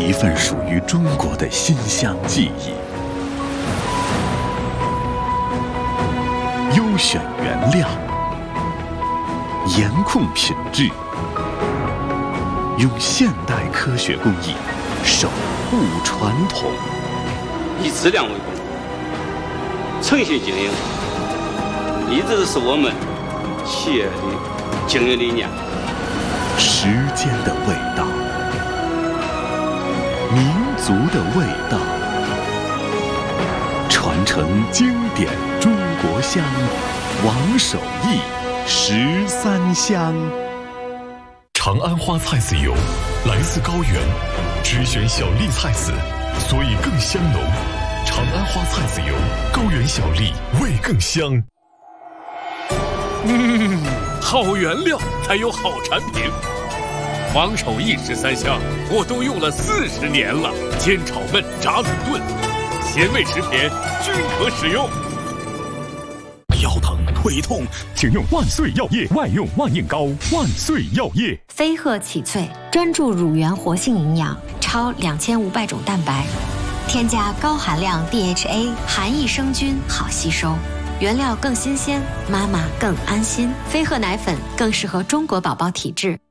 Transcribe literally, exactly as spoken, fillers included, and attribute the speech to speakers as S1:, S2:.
S1: 一份属于中国的馨香记忆。优选原料，严控品质，用现代科学工艺守护传统，
S2: 以质量为本，诚信经营，一直是我们企业的经营理念。
S1: 时间的味道，民族的味道，传承经典中国香，王守义十三香。
S3: 长安花菜籽油来自高原，只选小粒菜籽，所以更香浓。长安花菜籽油，高原小粒，味更香。
S4: 嗯，好原料才有好产品。王守义十三香，我都用了四十年了，煎炒焖炸卤炖，咸味食品均可使用。
S3: 腰疼腿痛，请用万岁药业外用万应膏。万岁药业，
S5: 飞鹤启萃专注乳源活性营养，超两千五百种蛋白，添加高含量 D H A， 含益生菌，好吸收。原料更新鲜，妈妈更安心。飞鹤奶粉更适合中国宝宝体质。